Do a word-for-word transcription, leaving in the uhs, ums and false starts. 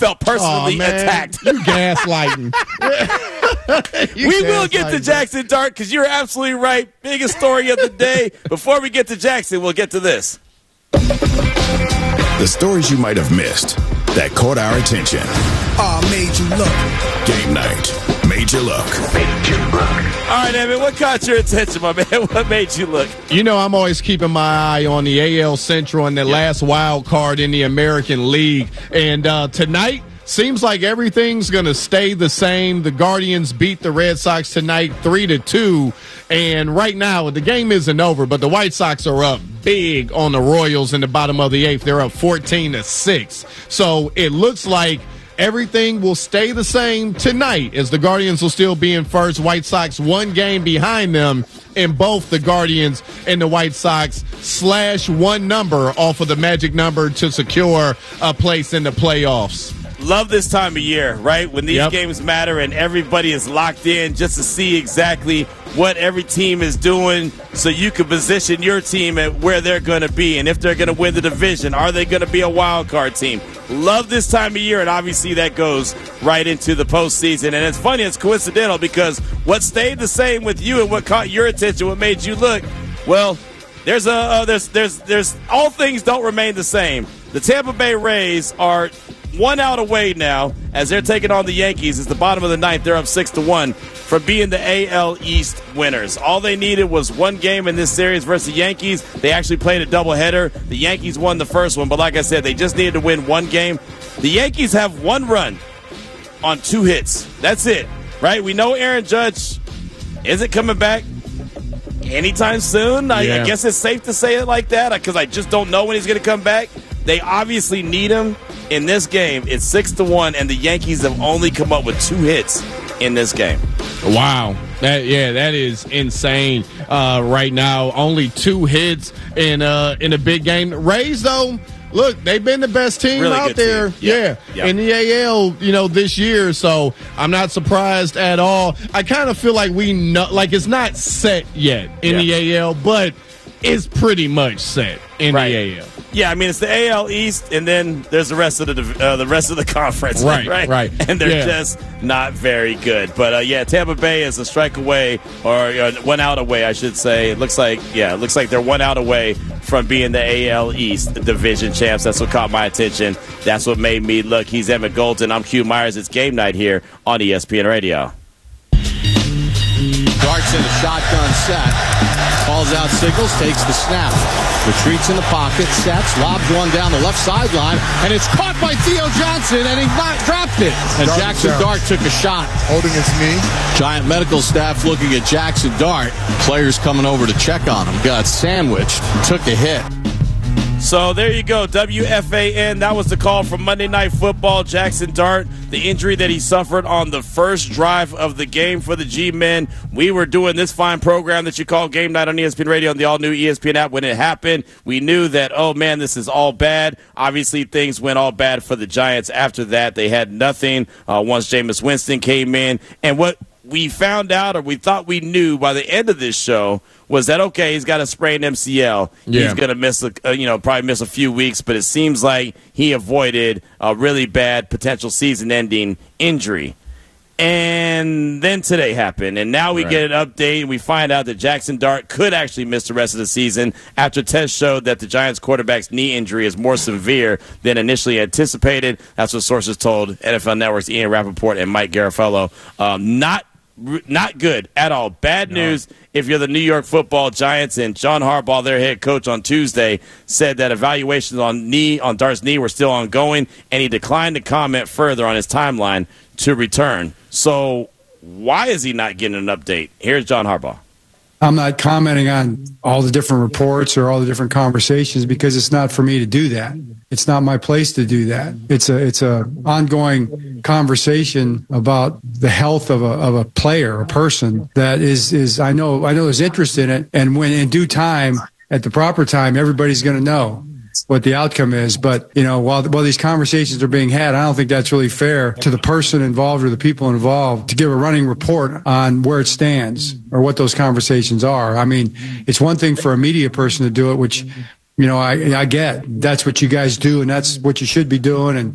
felt personally oh, man. attacked. You gaslighting. you we will gaslighting. get to Jackson Dart because you're absolutely right. Biggest story of the day. Before we get to Jackson, we'll get to this. The stories you might have missed that caught our attention. Oh, made you look. Game night. Made you look. Made you look. All right, Evan, what caught your attention, my man? What made you look? You know, I'm always keeping my eye on the A L Central and the yep. last wild card in the American League. And uh, tonight, seems like everything's going to stay the same. The Guardians beat the Red Sox tonight three to two. And right now, the game isn't over, but the White Sox are up big on the Royals in the bottom of the eighth. They're up fourteen to six. So it looks like everything will stay the same tonight as the Guardians will still be in first. White Sox one game behind them, and both the Guardians and the White Sox slash one number off of the magic number to secure a place in the playoffs. Love this time of year, right? When these yep. games matter and everybody is locked in just to see exactly what every team is doing so you can position your team at where they're going to be and if they're going to win the division. Are they going to be a wild card team? Love this time of year, and obviously that goes right into the postseason. And it's funny, it's coincidental because what stayed the same with you and what caught your attention, what made you look, well, there's a uh, there's there's there's all things don't remain the same. The Tampa Bay Rays are one out away now as they're taking on the Yankees. It's the bottom of the ninth. They're up six to one from being the A L East winners. All they needed was one game in this series versus the Yankees. They actually played a doubleheader. The Yankees won the first one, but like I said, they just needed to win one game. The Yankees have one run on two hits. That's it, right? We know Aaron Judge isn't coming back anytime soon. I, yeah. I guess it's safe to say it like that because I just don't know when he's going to come back. They obviously need him in this game. It's six to one, and the Yankees have only come up with two hits in this game. Wow. That, yeah, that is insane uh, right now. Only two hits in, uh, in a big game. Rays, though, look, they've been the best team really out there. Team. Yeah. Yeah. yeah. In the A L, you know, this year. So I'm not surprised at all. I kind of feel like we know, like it's not set yet in yeah. the A L, but it's pretty much set in right. the A L. Yeah, I mean it's the A L East, and then there's the rest of the uh, the rest of the conference, right? Right, right. And they're yeah. just not very good. But uh, yeah, Tampa Bay is a strike away, or uh, one out away, I should say. It looks like yeah, it looks like they're one out away from being the A L East division champs. That's what caught my attention. That's what made me look. He's Emmett Golden. I'm Q Myers. It's game night here on E S P N Radio. Dart's in a shotgun set. Calls out signals, takes the snap. Retreats in the pocket, sets, lobs one down the left sideline, and it's caught by Theo Johnson, and he not dropped it. And Dart Jackson down. Dart took a shot. Holding his knee. Giant medical staff looking at Jackson Dart. Players coming over to check on him. Got sandwiched, took a hit. So there you go, W F A N. That was the call from Monday Night Football. Jackson Dart, the injury that he suffered on the first drive of the game for the G-Men. We were doing this fine program that you call Game Night on E S P N Radio on the all-new E S P N app. When it happened, we knew that, oh, man, this is all bad. Obviously, things went all bad for the Giants after that. They had nothing uh, once Jameis Winston came in. And what we found out, or we thought we knew by the end of this show, was that, okay, he's got a sprained M C L. Yeah. He's going to miss, a, uh, you know, probably miss a few weeks, but it seems like he avoided a really bad potential season-ending injury. And then today happened, and now we right. get an update, and we find out that Jackson Dart could actually miss the rest of the season after tests showed that the Giants quarterback's knee injury is more severe than initially anticipated. That's what sources told N F L Network's Ian Rappaport and Mike Garafolo. Um, not Not good at all. Bad no. news if you're the New York Football Giants. And John Harbaugh, their head coach, on Tuesday said that evaluations on knee on Dart's knee were still ongoing, and he declined to comment further on his timeline to return. So why is he not getting an update? Here's John Harbaugh. I'm not commenting on all the different reports or all the different conversations because it's not for me to do that. It's not my place to do that. It's a it's a ongoing conversation about the health of a of a player, a person that is is I know I know there's interest in it, and when in due time, at the proper time, everybody's going to know what the outcome is. But, you know, while while these conversations are being had, I don't think that's really fair to the person involved or the people involved to give a running report on where it stands or what those conversations are. I mean, it's one thing for a media person to do it, which, you know, I, I get. That's what you guys do, and that's what you should be doing. And